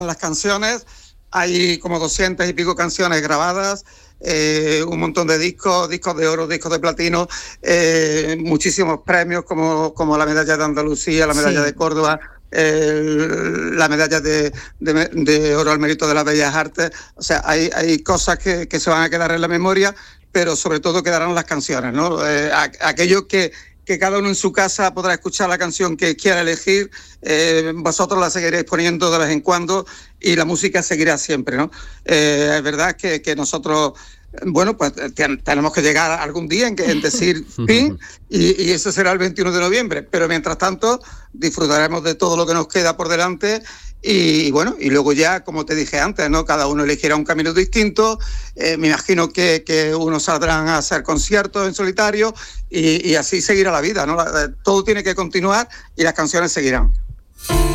las canciones, hay como 200 y pico canciones grabadas, un montón de discos de oro, discos de platino, muchísimos premios como la medalla de Andalucía, la medalla de Córdoba, la medalla de oro al mérito de las bellas artes. O sea, hay cosas que se van a quedar en la memoria, pero sobre todo quedarán las canciones, ¿no? Aquello que cada uno en su casa podrá escuchar la canción que quiera elegir, vosotros la seguiréis poniendo de vez en cuando y la música seguirá siempre, ¿no? Es verdad que nosotros, bueno, pues tenemos que llegar algún día en decir fin, y eso será el 21 de noviembre, pero mientras tanto disfrutaremos de todo lo que nos queda por delante. Y bueno, y luego ya, como te dije antes, ¿no? Cada uno elegirá un camino distinto. Me imagino que unos saldrán a hacer conciertos en solitario y así seguirá la vida, ¿no? Todo tiene que continuar y las canciones seguirán.